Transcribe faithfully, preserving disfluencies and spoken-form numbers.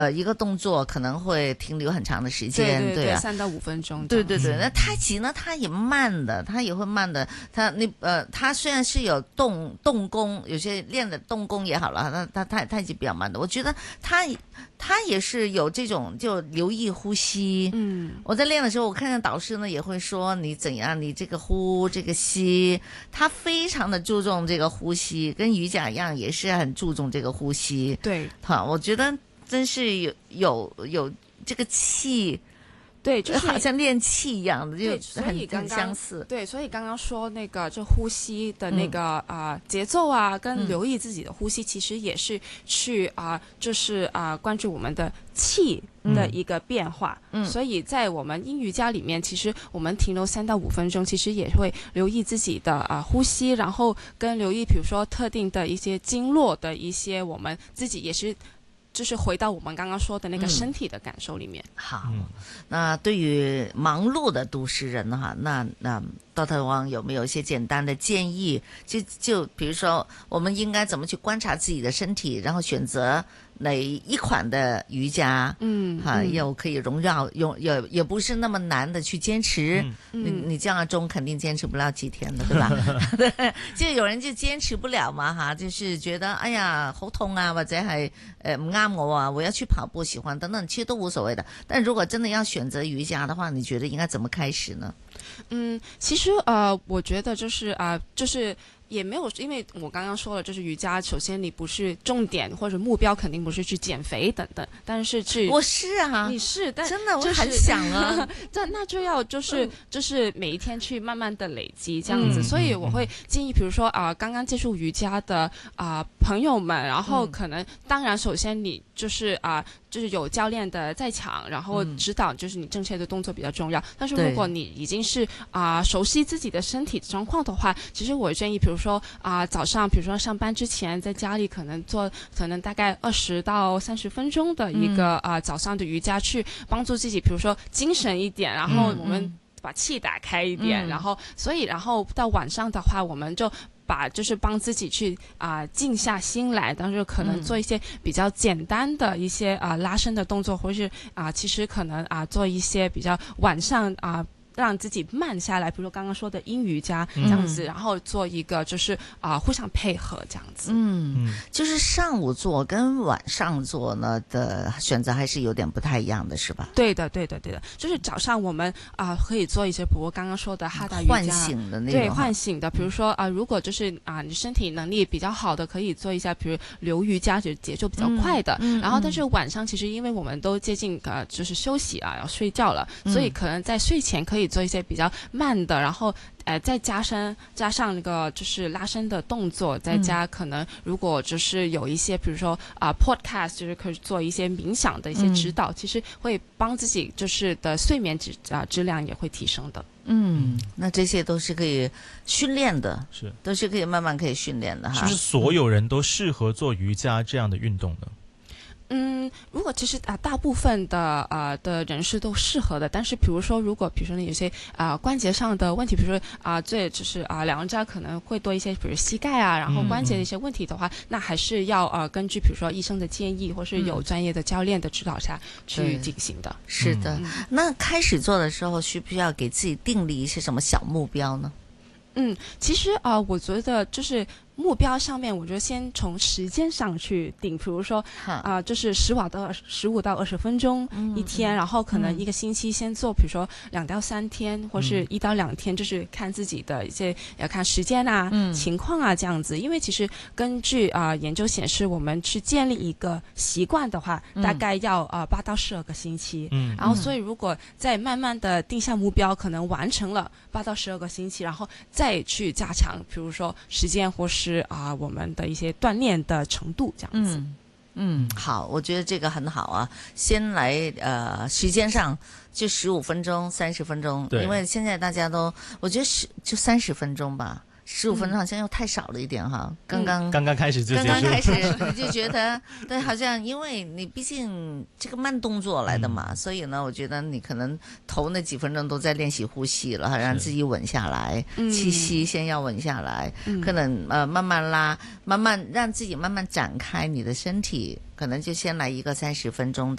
呃，一个动作可能会停留很长的时间， 对对对啊， 三到五分钟。 对对对，那太极呢，它也慢的，它也会慢的。它那呃，它虽然是有动动功，有些练的动功也好了，那它太太极比较慢的。我觉得它它也是有这种就留意呼吸。 嗯， 我在练的时候，我看见导师呢也会说你怎样，你这个呼这个吸，他非常的注重这个呼吸，跟瑜伽一样，也是很注重这个呼吸。 对， 好，我觉得。真是有有有这个气， 对，就是好像练气一样的，就很刚刚很相似。 对，所以刚刚说那个就呼吸的那个啊、嗯呃、节奏啊，跟留意自己的呼吸，嗯、其实也是去啊、呃，就是啊、呃、关注我们的气的一个变化。嗯，所以在我们阴瑜伽里面，其实我们停留三到五分钟，其实也会留意自己的啊、呃、呼吸，然后跟留意比如说特定的一些经络的一些，我们自己也是。就是回到我们刚刚说的那个身体的感受里面。 嗯、好，那对于忙碌的都市人哈，那那道特王有没有一些简单的建议？就就比如说，我们应该怎么去观察自己的身体，然后选择哪一款的瑜伽？嗯，哈，又可以荣耀，用也也不是那么难的去坚持。嗯、你你这样钟肯定坚持不了几天的，对吧？对，就有人就坚持不了嘛，哈，就是觉得哎呀好痛啊，或者係誒唔啱我啊，我要去跑步，喜歡等等，其實都無所謂的。但如果真的要選擇瑜伽的話，你覺得應該怎麼開始呢？ 嗯，其實呃，我覺得就是啊、呃，就是也沒有，因為我剛剛說了，就是瑜伽，首先你不是重點或者目標，肯定不是去減肥等等，但是去我是啊， 你是，但真的我很想啊， 但那就要就是、嗯、就是每一天去慢慢的累積這樣子，嗯、所以我會建議，比如說啊、呃，剛剛接觸瑜伽的啊、呃、朋友們，然後可能、嗯、當然首先你就是啊。呃就是有教練的在場，然後指導，就是你正確的動作比較重要。嗯、但是如果你已經是啊、呃、熟悉自己的身體狀況的話，其實我建議，比如說啊、呃、早上，比如說上班之前，在家裡可能做可能大概二十到三十分鐘的一個啊、嗯呃、早上的瑜伽，去幫助自己，比如說精神一點，然後我們把氣打開一點，嗯、然後所以然後到晚上的話，我們就。把就是幫自己去啊、呃、靜下心來，當時可能做一些比較簡單的一些啊、呃、拉伸的動作，或是啊、呃、其實可能啊、呃、做一些比較晚上啊。呃讓自己慢下來，比如說剛剛說的陰瑜伽這樣子，嗯、然後做一個就是啊、呃、互相配合這樣子。嗯， 就是上午做跟晚上做呢的選擇還是有點不太一樣的，是吧？ 對的，對的，對的。就是早上我們啊、呃、可以做一些，比如剛剛說的哈達瑜伽， 喚醒的那種。 對，喚醒的。比如說啊、呃，如果就是啊、呃、你身體能力比較好的，可以做一下，比如流瑜伽，就節奏比較快的。嗯、然後，但是晚上其實因為我們都接近呃就是休息啊，要睡覺了，嗯、所以可能在睡前可以做一些比較慢的，然後呃再加深加上那個就是拉伸的動作，再加可能如果就是有一些，比如說啊、呃、podcast，就是可以做一些冥想的一些指導，嗯、其實會幫自己就是的睡眠質啊質量也會提升的。 嗯，那這些都是可以訓練的， 是都是可以慢慢可以訓練的哈。 是不是所有人都適合做瑜伽這樣的運動呢？ 嗯，如果其實啊，大部分的啊、呃、的人士都適合的，但是比如說，如果比如說呢有些啊、呃、關節上的問題，比如說啊、呃，最就是啊老人家可能會多一些，比如膝蓋啊，然後關節的一些問題的話，嗯、那還是要呃根據比如說醫生的建議，或是有專業的教練的指導下去進行的。 是的， 嗯、 那開始做的時候，需不需要給自己訂立一些什麼小目標呢？ 嗯，其實啊、呃，我覺得就是。目標上面，我覺得先從時間上去定，比如說啊、呃，就是十五到十五到二十分鐘一天，嗯、然後可能一個星期先做，比如說兩到三天，或是一到兩天，就是看自己的一些要看時間啊、嗯、情況啊這樣子。因為其實根據啊、呃、研究顯示，我們去建立一個習慣的話，嗯、大概要啊八、呃、到十二個星期。嗯，然後所以如果再慢慢的定下目標，可能完成了八到十二個星期，然後再去加強，比如說時間或是啊、呃，我們的一些鍛煉的程度，這樣子。 嗯，嗯，好，我覺得這個很好啊。先來，呃，時間上就十五分鐘、三十分鐘，因為現在大家都，我覺得是就三十分鐘吧。十五分鐘好像又太少了一點哈，嗯、剛剛剛剛開始就剛剛開始你就覺得對，好像因為你畢竟這個慢動作來的嘛，嗯、所以呢，我覺得你可能頭那幾分鐘都在練習呼吸了，讓自己穩下來，氣息先要穩下來，嗯、可能呃慢慢拉，慢慢讓自己慢慢展開你的身體。 可能就先来一个三十分鐘的。